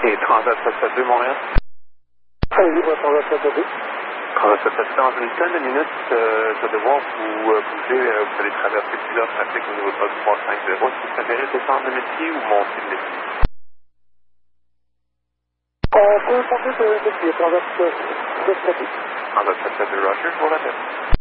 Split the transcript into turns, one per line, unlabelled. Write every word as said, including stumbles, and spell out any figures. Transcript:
Et Transat sept sept deux Montréal.
Allez-y, moi, Transat sept sept deux.
Transat sept sept deux, dans une dizaine de minutes, euh, je vais devoir vous euh, bouger. Euh, vous allez traverser plusieurs trafics au niveau de votre trois cent cinquante. Est-ce que vous préférez descendre de métier ou monter de métier?
On peut monter de métier, Transat sept sept deux.
Transat sept sept deux Roger, je vous rappelle.